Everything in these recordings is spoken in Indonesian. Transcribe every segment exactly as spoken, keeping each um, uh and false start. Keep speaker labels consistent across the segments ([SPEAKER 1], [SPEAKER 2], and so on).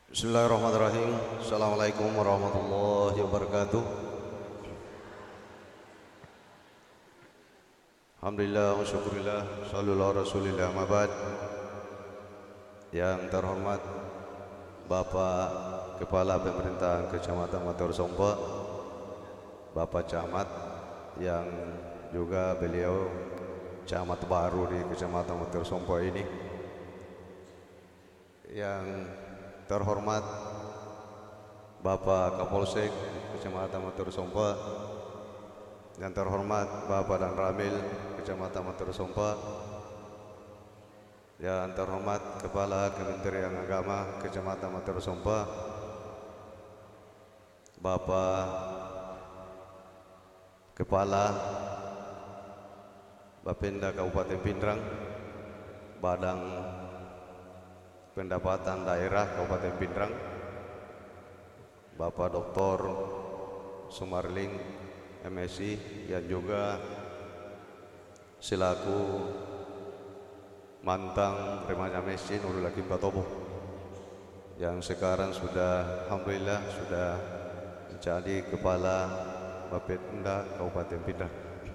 [SPEAKER 1] Bismillahirrahmanirrahim. Assalamualaikum warahmatullahi wabarakatuh. Alhamdulillah wa syukurillah, sallallahu rasulillah mabad. Yang terhormat Bapak Kepala Pemerintahan Kecamatan Mator Sompo, Bapak Camat yang juga beliau camat baru di Kecamatan Mator Sompo ini. Yang terhormat Bapak Kapolsek Kecamatan Mator Sompo, yang terhormat Bapak Dan Ramil Kecamatan Mator Sompo, yang terhormat Kepala Kementerian Agama Kecamatan Mator Sompo, Bapak Kepala Bapenda Kabupaten Pindrang, Badang Pendapatan Daerah Kabupaten Pindrang, Bapak Doktor Sumarling M Si, yang juga selaku mantan remaja masjid Nurul Hakim Patobo, yang sekarang sudah alhamdulillah sudah menjadi Kepala Bapenda Kabupaten Pindrang.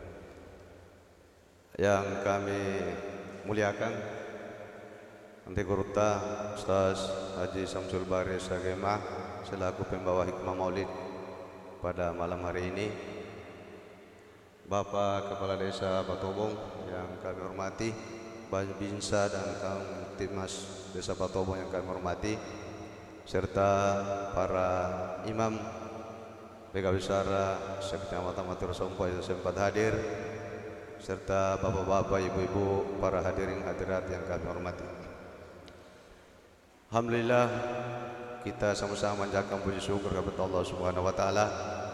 [SPEAKER 1] Yang kami muliakan Ante Gurta Ustaz Haji Samsul Bari Sagema selaku pembawa hikmah maulid pada malam hari ini, Bapak Kepala Desa Patobong yang kami hormati, Babinsa dan Kamtibmas Desa Patobong yang kami hormati, serta para imam Bega Besara Sekecamatan Mator Sompo yang sempat hadir, serta bapak-bapak, ibu-ibu, para hadirin hadirat yang kami hormati. Alhamdulillah, kita sama-sama menjaga puji syukur kepada Allah Subhanahu wa taala.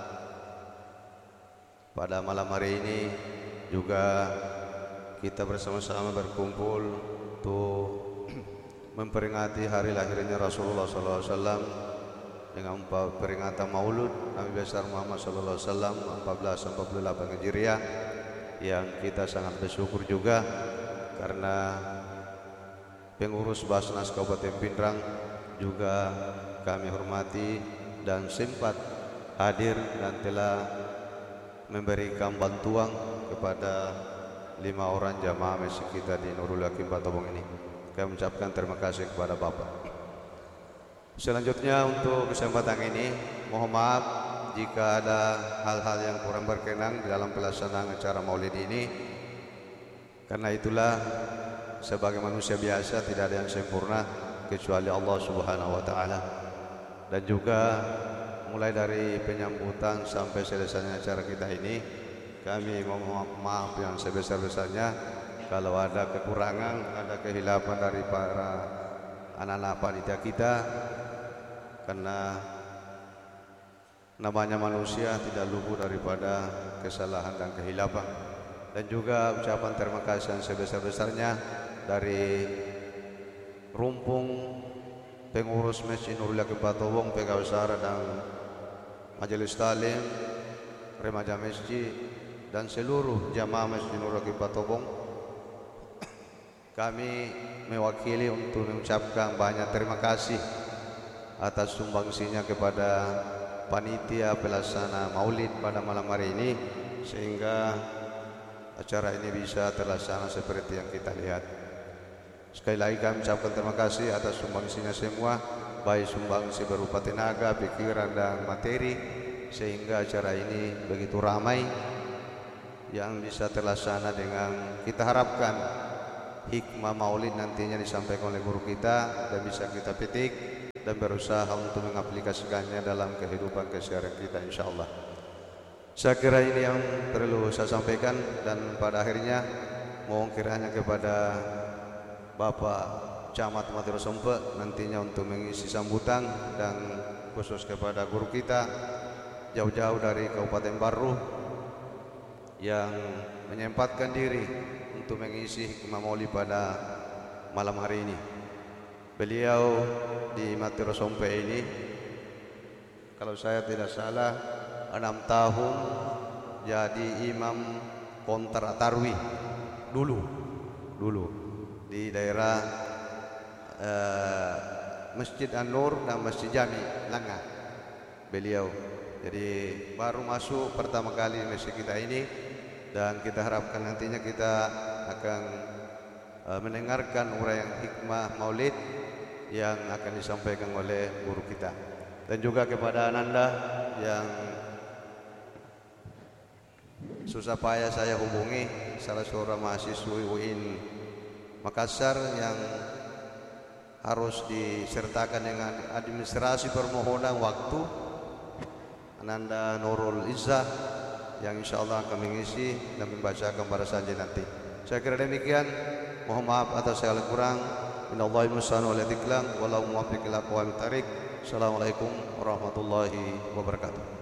[SPEAKER 1] Pada malam hari ini juga kita bersama-sama berkumpul untuk memperingati hari lahirnya Rasulullah sallallahu alaihi wasallam dengan peringatan Maulud Nabi besar Muhammad sallallahu alaihi wasallam seribu empat ratus empat puluh delapan Hijriah, yang kita sangat bersyukur juga karena pengurus Basnas Kabupaten Pindrang juga kami hormati dan sempat hadir dan telah memberikan bantuan kepada lima orang jamaah masjid kita di Nurul Hakim Patobong ini. Kami mengucapkan terima kasih kepada Bapak. Selanjutnya untuk kesempatan ini, mohon maaf jika ada hal-hal yang kurang berkenan di dalam pelaksanaan acara maulid ini. Karena itulah, sebagai manusia biasa tidak ada yang sempurna kecuali Allah Subhanahu wa taala. Dan juga mulai dari penyambutan sampai selesainya acara kita ini, kami mohon maaf yang sebesar-besarnya kalau ada kekurangan, ada kehilapan dari para anak-anak panitia kita, karena namanya manusia tidak luput daripada kesalahan dan kehilapan. Dan juga ucapan terima kasih yang sebesar-besarnya dari rumpung pengurus Masjid Nurul Hakim Patobong, P K Besar dan Majelis Talim, remaja masjid dan seluruh jamaah Masjid Nurul Hakim Patobong. Kami mewakili untuk mengucapkan banyak terima kasih atas sumbangsinya kepada panitia pelaksana Maulid pada malam hari ini, sehingga acara ini bisa terlaksana seperti yang kita lihat. Sekali lagi kami ucapkan terima kasih atas sumbangsinya semua, baik sumbangsi berupa tenaga, pikiran dan materi, sehingga acara ini begitu ramai yang bisa terlaksana dengan kita harapkan hikmah maulid nantinya disampaikan oleh guru kita dan bisa kita petik dan berusaha untuk mengaplikasikannya dalam kehidupan keseharian kita, insyaallah. Saya kira ini yang perlu saya sampaikan, dan pada akhirnya mohon kiranya kepada Bapak Camat Mator Sompo nantinya untuk mengisi sambutan, dan khusus kepada guru kita jauh-jauh dari Kabupaten Barru yang menyempatkan diri untuk mengisi hikmah maulid pada malam hari ini. Beliau di Mator Sompo ini, kalau saya tidak salah, enam tahun jadi imam kontra tarwih dulu dulu di daerah eh, Masjid An-Nur dan Masjid Jami Langa beliau. Jadi baru masuk pertama kali masjid kita ini, dan kita harapkan nantinya kita akan uh, mendengarkan uraian hikmah Maulid yang akan disampaikan oleh guru kita. Dan juga kepada Ananda yang susah payah saya hubungi, salah seorang mahasiswi U I N Makassar yang harus disertakan dengan administrasi permohonan waktu, Ananda Nurul Izzah, yang insya Allah akan mengisi dan membacakan pada saja nanti. Saya kira demikian. Mohon maaf atas segala kurang. Innallahi musta'an wal istiqlam wallahu muwaffiq ila aqwamit thariq. Assalamualaikum warahmatullahi wabarakatuh.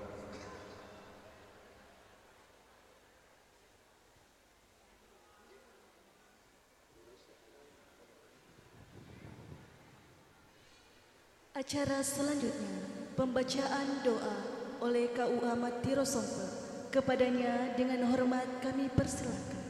[SPEAKER 2] Acara selanjutnya, pembacaan doa oleh K U Ahmad Tirosompe. Kepadanya dengan hormat kami persilakan.